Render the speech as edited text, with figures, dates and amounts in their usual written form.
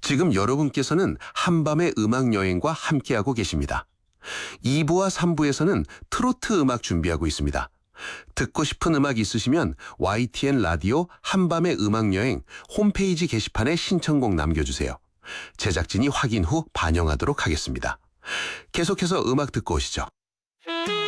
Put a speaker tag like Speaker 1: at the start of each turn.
Speaker 1: 지금 여러분께서는 한밤의 음악 여행과 함께하고 계십니다. 2부와 3부에서는 트로트 음악 준비하고 있습니다. 듣고 싶은 음악 있으시면 YTN 라디오 한밤의 음악 여행 홈페이지 게시판에 신청곡 남겨주세요. 제작진이 확인 후 반영하도록 하겠습니다. 계속해서 음악 듣고 오시죠.